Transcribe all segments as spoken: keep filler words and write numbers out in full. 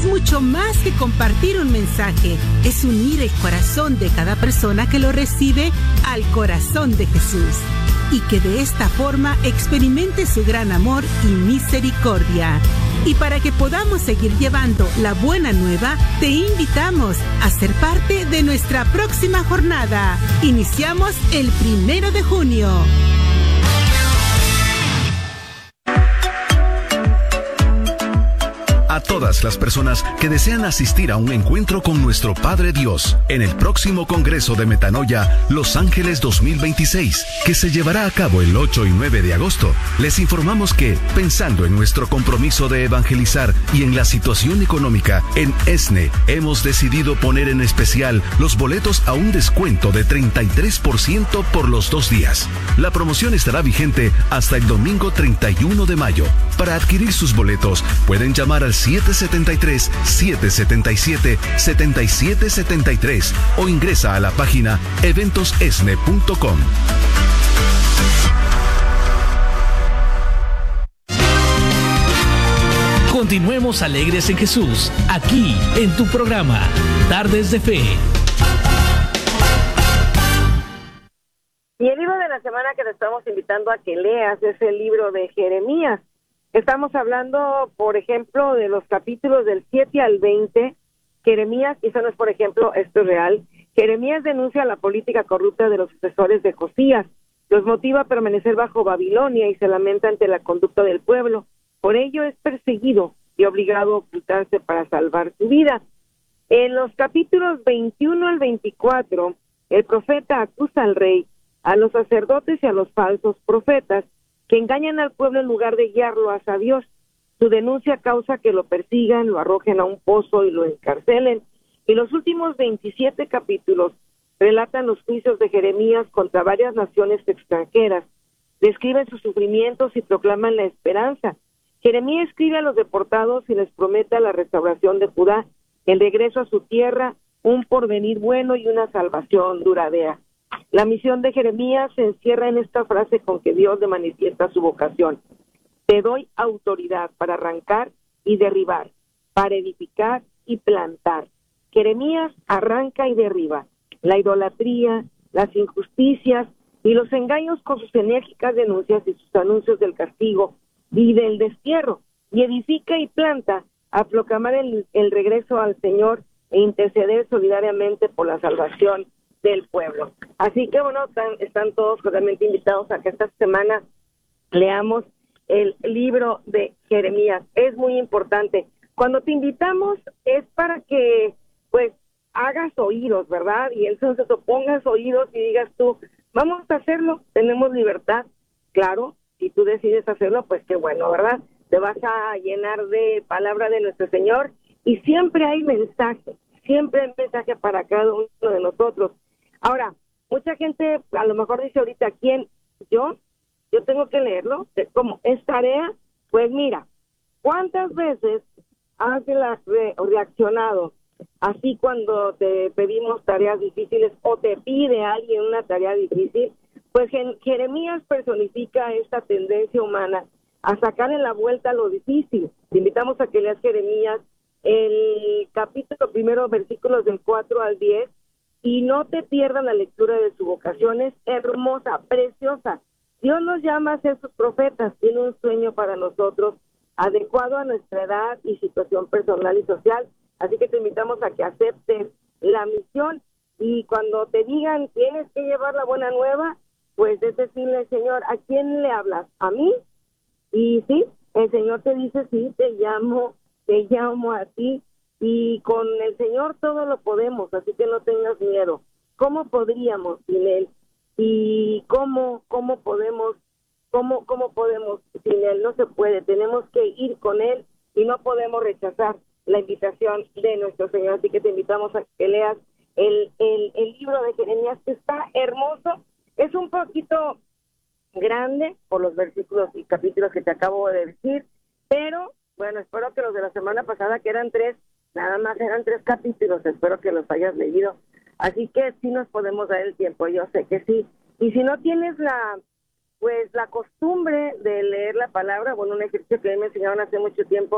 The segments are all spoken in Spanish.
es mucho más que compartir un mensaje, es unir el corazón de cada persona que lo recibe al corazón de Jesús, y que de esta forma experimente su gran amor y misericordia. Y para que podamos seguir llevando la buena nueva, te invitamos a ser parte de nuestra próxima jornada. Iniciamos el primero de junio. A todas las personas que desean asistir a un encuentro con nuestro Padre Dios en el próximo Congreso de Metanoia Los Ángeles dos mil veintiséis, que se llevará a cabo el ocho y nueve de agosto, les informamos que, pensando en nuestro compromiso de evangelizar y en la situación económica, en ESNE hemos decidido poner en especial los boletos a un descuento de treinta y tres por ciento por los dos días. La promoción estará vigente hasta el domingo treinta y uno de mayo. Para adquirir sus boletos, pueden llamar al siete siete tres, siete siete siete, siete siete siete tres o ingresa a la página eventos esne punto com. Continuemos alegres en Jesús, aquí en tu programa, Tardes de Fe. Y el libro de la semana que te estamos invitando a que leas es el libro de Jeremías. Estamos hablando, por ejemplo, de los capítulos del siete al veinte. Jeremías, y eso no es por ejemplo, esto es real. Jeremías denuncia la política corrupta de los sucesores de Josías. Los motiva a permanecer bajo Babilonia y se lamenta ante la conducta del pueblo. Por ello es perseguido y obligado a ocultarse para salvar su vida. En los capítulos veintiuno al veinticuatro, el profeta acusa al rey, a los sacerdotes y a los falsos profetas, que engañan al pueblo en lugar de guiarlo hacia Dios. Su denuncia causa que lo persigan, lo arrojen a un pozo y lo encarcelen. Y los últimos veintisiete capítulos relatan los juicios de Jeremías contra varias naciones extranjeras, describen sus sufrimientos y proclaman la esperanza. Jeremías escribe a los deportados y les promete la restauración de Judá, el regreso a su tierra, un porvenir bueno y una salvación duradera. La misión de Jeremías se encierra en esta frase con que Dios le manifiesta su vocación. Te doy autoridad para arrancar y derribar, para edificar y plantar. Jeremías arranca y derriba la idolatría, las injusticias y los engaños con sus enérgicas denuncias y sus anuncios del castigo y del destierro, y edifica y planta a proclamar el, el regreso al Señor e interceder solidariamente por la salvación del pueblo. Así que bueno, están, están todos cordialmente invitados a que esta semana leamos el libro de Jeremías. Es muy importante. Cuando te invitamos es para que pues hagas oídos, ¿verdad? Y entonces te pongas oídos y digas tú, vamos a hacerlo, tenemos libertad. Claro, si tú decides hacerlo, pues qué bueno, ¿verdad? Te vas a llenar de palabra de nuestro Señor y siempre hay mensaje, siempre hay mensaje para cada uno de nosotros. Ahora, mucha gente a lo mejor dice ahorita, ¿quién? ¿Yo? ¿Yo tengo que leerlo? ¿Cómo? ¿Es tarea? Pues mira, ¿cuántas veces has re- reaccionado así cuando te pedimos tareas difíciles o te pide alguien una tarea difícil? Pues Jeremías personifica esta tendencia humana a sacarle la vuelta a lo difícil. Te invitamos a que leas Jeremías, el capítulo primero, versículos del cuatro al diez, y no te pierdas la lectura de su vocación. Es hermosa, preciosa. Dios nos llama a ser sus profetas, tiene un sueño para nosotros adecuado a nuestra edad y situación personal y social, así que te invitamos a que aceptes la misión y cuando te digan tienes que llevar la buena nueva, pues es decirle, Señor, ¿a quién le hablas? ¿A mí? Y sí, el Señor te dice, sí, te llamo, te llamo a ti. Y con el Señor todo lo podemos, así que no tengas miedo. ¿Cómo podríamos sin Él? Y cómo, cómo podemos, cómo, cómo podemos sin Él. No se puede. Tenemos que ir con Él y no podemos rechazar la invitación de nuestro Señor. Así que te invitamos a que leas el, el, el libro de Jeremías, que está hermoso. Es un poquito grande por los versículos y capítulos que te acabo de decir, pero bueno, espero que los de la semana pasada, que eran tres, nada más eran tres capítulos, espero que los hayas leído. Así que sí nos podemos dar el tiempo, yo sé que sí. Y si no tienes la, pues la costumbre de leer la palabra, bueno, un ejercicio que a mí me enseñaron hace mucho tiempo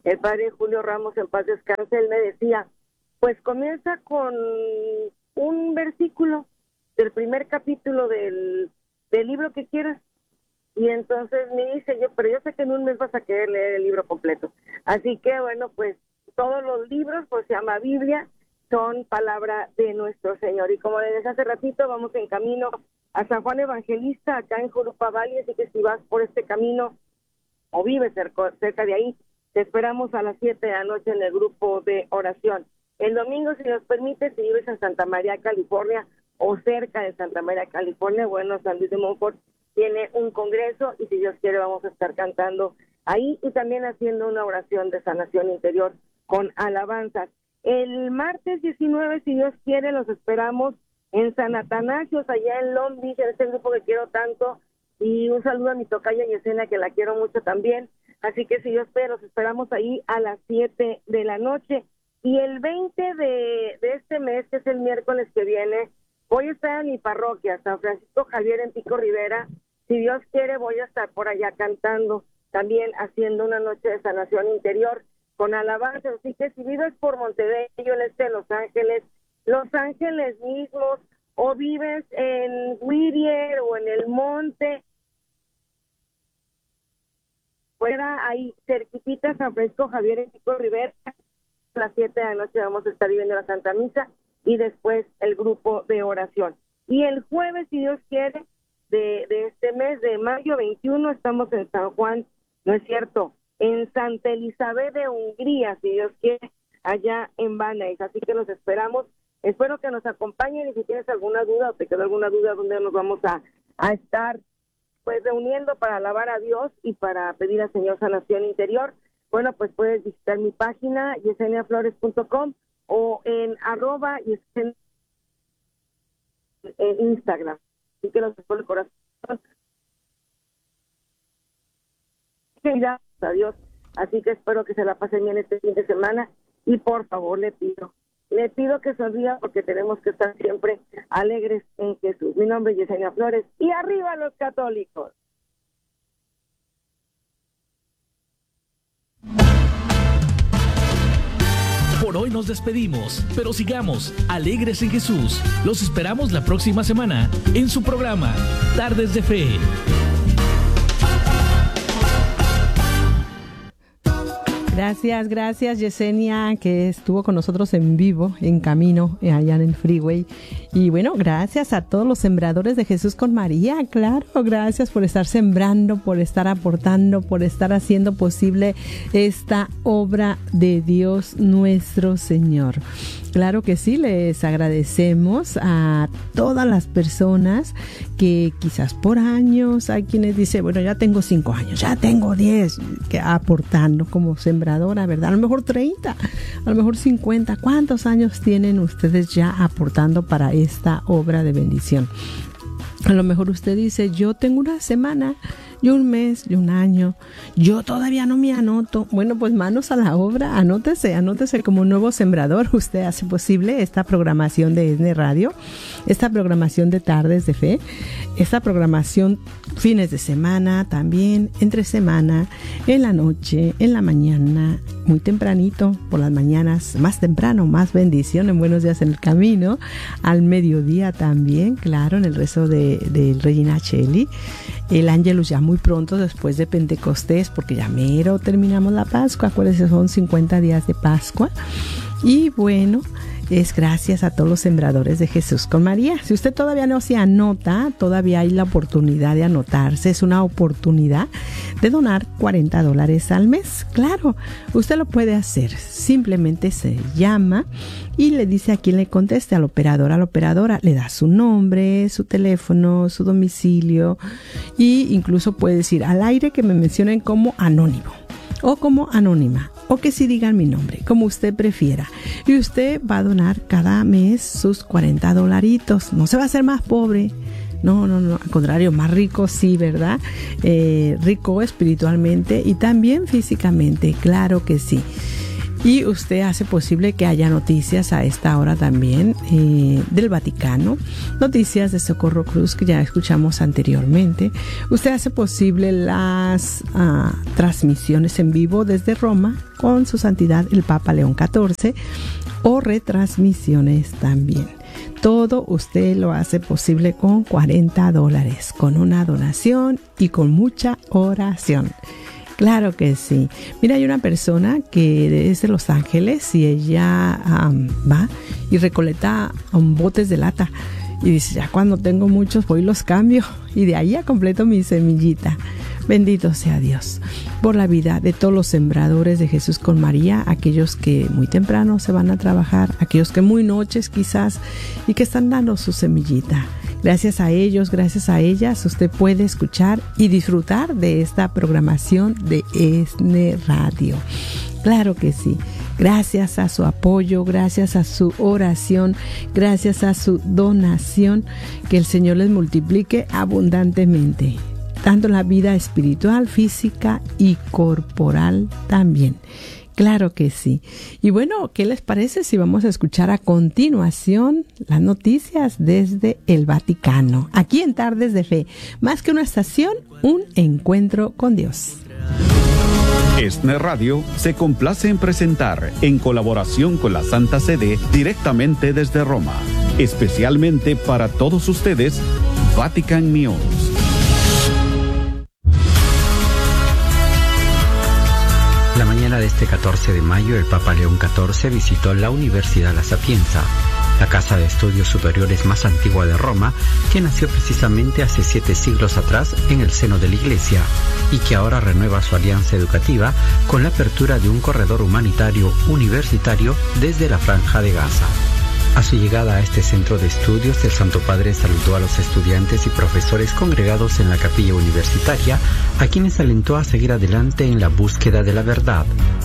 el padre Julio Ramos, en paz descanse, él me decía, pues comienza con un versículo del primer capítulo del, del libro que quieras. Y entonces me dice yo, pero yo sé que en un mes vas a querer leer el libro completo. Así que bueno, pues todos los libros, pues se llama Biblia, son palabra de nuestro Señor. Y como les decía hace ratito, vamos en camino a San Juan Evangelista, acá en Jurupa Valley, así que si vas por este camino o vives cerca, cerca de ahí, te esperamos a las siete de la noche en el grupo de oración. El domingo, si nos permite, si vives en Santa María, California, o cerca de Santa María, California, bueno, San Luis de Montfort tiene un congreso y si Dios quiere vamos a estar cantando ahí y también haciendo una oración de sanación interior con alabanzas. El martes diecinueve, si Dios quiere, los esperamos en San Atanasios, allá en Long Beach, en este grupo que quiero tanto, y un saludo a mi tocaya Yesenia, que la quiero mucho también. Así que si Dios quiere, los esperamos ahí a las siete de la noche. Y el veinte de, de este mes, que es el miércoles que viene, voy a estar en mi parroquia, San Francisco Javier en Pico Rivera. Si Dios quiere, voy a estar por allá cantando, también haciendo una noche de sanación interior con alabanza. Así que si vives por Montebello, en este Los Ángeles, Los Ángeles mismos, o vives en Whittier o en el Monte, fuera ahí cerquitita San Francisco Javier en Pico Rivera, a las siete de la noche vamos a estar viviendo la Santa Misa y después el grupo de oración. Y el jueves, si Dios quiere, de, de este mes de mayo veintiuno, estamos en San Juan, no es cierto, en Santa Elizabeth de Hungría, si Dios quiere, allá en Banais. Así que los esperamos. Espero que nos acompañen y si tienes alguna duda o te quedó alguna duda donde nos vamos a, a estar pues reuniendo para alabar a Dios y para pedir al Señor sanación interior, bueno, pues puedes visitar mi página yesenia flores punto com o en arroba yesenia en Instagram. Así que los espero de corazón. Gracias a Dios. Así que espero que se la pasen bien este fin de semana y por favor le pido, le pido que sonría porque tenemos que estar siempre alegres en Jesús. Mi nombre es Yesenia Flores y arriba los católicos. Por hoy nos despedimos, pero sigamos alegres en Jesús. Los esperamos la próxima semana en su programa Tardes de Fe. Gracias, gracias Yesenia, que estuvo con nosotros en vivo, en camino, allá en el freeway. Y bueno, gracias a todos los sembradores de Jesús con María, claro, gracias por estar sembrando, por estar aportando, por estar haciendo posible esta obra de Dios nuestro Señor. Claro que sí, les agradecemos a todas las personas que quizás por años, hay quienes dicen, bueno, ya tengo cinco años, ya tengo diez, que aportando como sembradora, ¿verdad? A lo mejor treinta, a lo mejor cincuenta. ¿Cuántos años tienen ustedes ya aportando para esta obra de bendición? A lo mejor usted dice, yo tengo una semana, yo un mes, yo un año, yo todavía no me anoto. Bueno, pues manos a la obra, anótese, anótese como un nuevo sembrador. Usted hace posible esta programación de E S N E Radio, esta programación de Tardes de Fe, esta programación fines de semana también, entre semana, en la noche, en la mañana, muy tempranito, por las mañanas, más temprano, más bendición en Buenos Días en el Camino, al mediodía también, claro, en el rezo de, de Regina Cheli, el Ángelus ya muy pronto después de Pentecostés, porque ya mero terminamos la Pascua, acuérdense, son cincuenta días de Pascua, y bueno, es gracias a todos los sembradores de Jesús con María. Si usted todavía no se anota, todavía hay la oportunidad de anotarse. Es una oportunidad de donar cuarenta dólares al mes. Claro, usted lo puede hacer. Simplemente se llama y le dice a quién le conteste, al operador, a la operadora. Le da su nombre, su teléfono, su domicilio y incluso puede decir al aire que me mencionen como anónimo o como anónima, o que sí digan mi nombre, como usted prefiera. Y usted va a donar cada mes sus cuarenta dolaritos. No se va a hacer más pobre. No, no, no. Al contrario, más rico, sí, ¿verdad? Eh, rico espiritualmente y también físicamente. Claro que sí. Y usted hace posible que haya noticias a esta hora también eh, del Vaticano, noticias de Socorro Cruz que ya escuchamos anteriormente. Usted hace posible las uh, transmisiones en vivo desde Roma con su santidad el Papa León catorce o retransmisiones también. Todo usted lo hace posible con cuarenta dólares, con una donación y con mucha oración. Claro que sí. Mira, hay una persona que es de Los Ángeles y ella um, va y recolecta um, botes de lata. Y dice, ya cuando tengo muchos voy y los cambio. Y de ahí ya completo mi semillita. Bendito sea Dios por la vida de todos los sembradores de Jesús con María, aquellos que muy temprano se van a trabajar, aquellos que muy noches quizás y que están dando su semillita. Gracias a ellos, gracias a ellas, usted puede escuchar y disfrutar de esta programación de ESNE Radio. Claro que sí. Gracias a su apoyo, gracias a su oración, gracias a su donación, que el Señor les multiplique abundantemente, tanto en la vida espiritual, física y corporal también. Claro que sí. Y bueno, ¿qué les parece si vamos a escuchar a continuación las noticias desde el Vaticano? Aquí en Tardes de Fe, más que una estación, un encuentro con Dios. ESNE Radio se complace en presentar, en colaboración con la Santa Sede, directamente desde Roma, especialmente para todos ustedes, Vatican News. La mañana de este catorce de mayo, el Papa León catorce visitó la Universidad La Sapienza, la casa de estudios superiores más antigua de Roma, que nació precisamente hace siete siglos atrás en el seno de la Iglesia y que ahora renueva su alianza educativa con la apertura de un corredor humanitario universitario desde la Franja de Gaza. A su llegada a este centro de estudios, el Santo Padre saludó a los estudiantes y profesores congregados en la capilla universitaria, a quienes alentó a seguir adelante en la búsqueda de la verdad.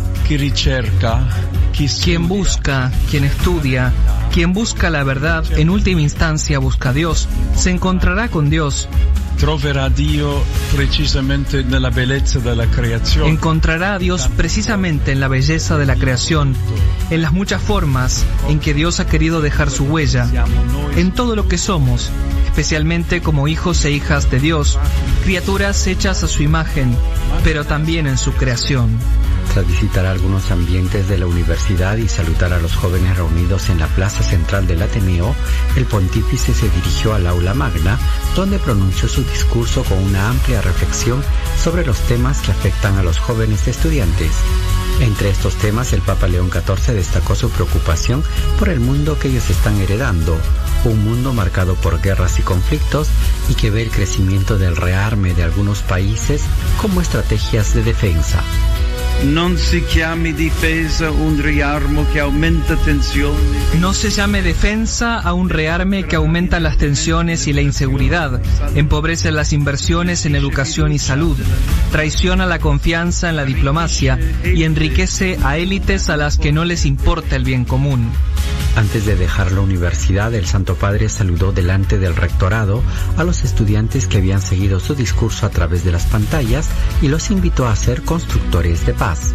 Quien busca, quien estudia, quien busca la verdad, en última instancia busca a Dios, se encontrará con Dios. Troverà Dio precisamente nella bellezza della creazione. Encontrará a Dios precisamente en la belleza de la creación, en las muchas formas en que Dios ha querido dejar su huella, en todo lo que somos, especialmente como hijos e hijas de Dios, criaturas hechas a su imagen, pero también en su creación. Tras visitar algunos ambientes de la universidad y saludar a los jóvenes reunidos en la plaza central del Ateneo, el pontífice se dirigió al aula magna, donde pronunció su discurso con una amplia reflexión sobre los temas que afectan a los jóvenes estudiantes. Entre estos temas, el Papa León catorce destacó su preocupación por el mundo que ellos están heredando, un mundo marcado por guerras y conflictos y que ve el crecimiento del rearme de algunos países como estrategias de defensa. Non si chiami difesa un riarmo che aumenta tensioni. No se llame defensa a un rearme que aumenta las tensiones y la inseguridad, empobrece las inversiones en educación y salud, traiciona la confianza en la diplomacia y enriquece a élites a las que no les importa el bien común. Antes de dejar la universidad, el Santo Padre saludó delante del rectorado a los estudiantes que habían seguido su discurso a través de las pantallas y los invitó a ser constructores de paz.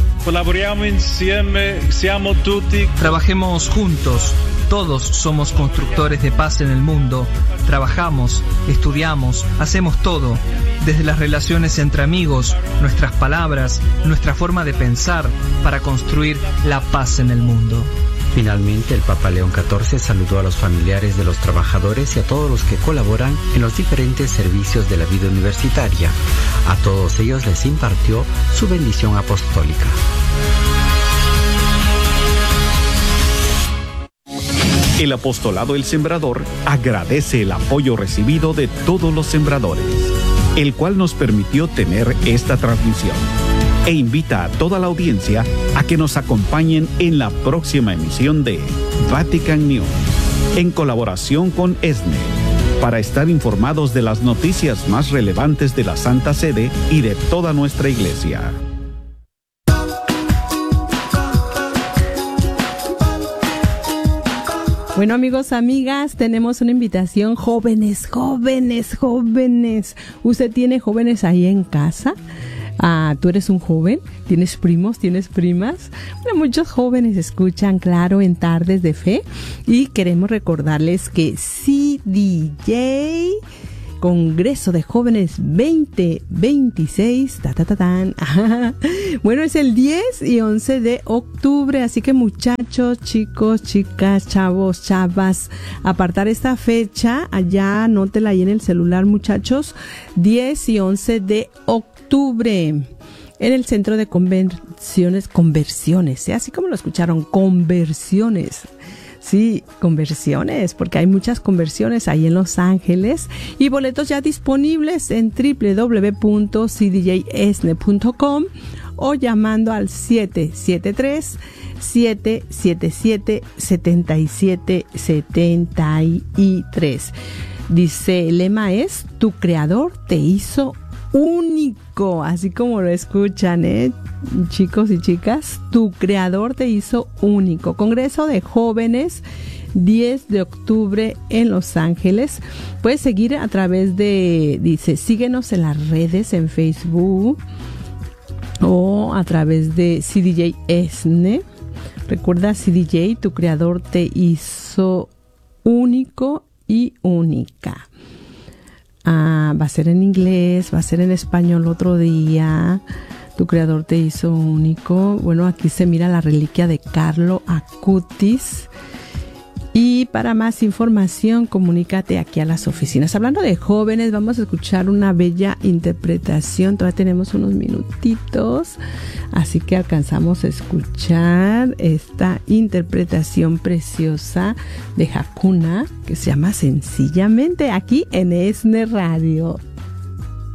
Trabajemos juntos, todos somos constructores de paz en el mundo. Trabajamos, estudiamos, hacemos todo, desde las relaciones entre amigos, nuestras palabras, nuestra forma de pensar, para construir la paz en el mundo. Finalmente, el Papa León catorce saludó a los familiares de los trabajadores y a todos los que colaboran en los diferentes servicios de la vida universitaria. A todos ellos les impartió su bendición apostólica. El Apostolado El Sembrador agradece el apoyo recibido de todos los sembradores, el cual nos permitió tener esta transmisión, e invita a toda la audiencia a que nos acompañen en la próxima emisión de Vatican News, en colaboración con ESNE, para estar informados de las noticias más relevantes de la Santa Sede y de toda nuestra Iglesia. Bueno, amigos, amigas, tenemos una invitación. Jóvenes, jóvenes, jóvenes. ¿Usted tiene jóvenes ahí en casa? Ah, ¿tú eres un joven? ¿Tienes primos? ¿Tienes primas? Bueno, muchos jóvenes escuchan Claro en Tardes de Fe y queremos recordarles que C D J Congreso de Jóvenes veinte veintiséis, ta, ta, ta, tan. Bueno, es el diez y once de octubre, así que muchachos, chicos, chicas, chavos, chavas, apartar esta fecha, allá anótela ahí en el celular, muchachos, diez y once de octubre, en el Centro de Convenciones, Conversiones, ¿eh? Así como lo escucharon, Conversiones. Sí, conversiones, porque hay muchas conversiones ahí en Los Ángeles y boletos ya disponibles en doble u doble u doble u punto c d j esne punto com o llamando al siete siete tres, siete siete siete, siete siete siete tres. Dice, el lema es, tu creador te hizo único, así como lo escuchan, ¿eh? Chicos y chicas, tu creador te hizo único. Congreso de Jóvenes, diez de octubre en Los Ángeles. Puedes seguir a través de, dice, síguenos en las redes, en Facebook o a través de C D J Esne. Recuerda, C D J, tu creador te hizo único y única. Ah, va a ser en inglés, va a ser en español otro día. Tu creador te hizo único. Bueno, aquí se mira la reliquia de Carlo Acutis. Y para más información, comunícate aquí a las oficinas. Hablando de jóvenes, vamos a escuchar una bella interpretación. Todavía tenemos unos minutitos, así que alcanzamos a escuchar esta interpretación preciosa de Hakuna, que se llama Sencillamente, aquí en Esne Radio.